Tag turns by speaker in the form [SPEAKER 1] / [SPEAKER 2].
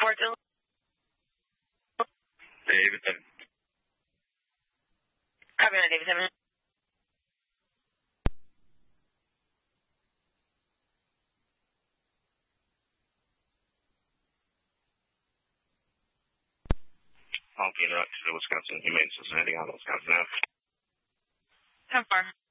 [SPEAKER 1] Davidson.
[SPEAKER 2] Copy on Davidson.
[SPEAKER 1] Honky Rock to Wisconsin, Humane Society, Wisconsin.
[SPEAKER 2] 10-4.